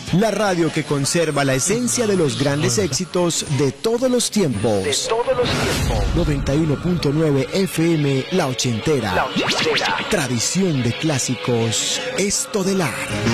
La radio que conserva la esencia de los grandes éxitos de todos los tiempos. 91.9 FM La Ochentera. Tradición de clásicos Estodelar.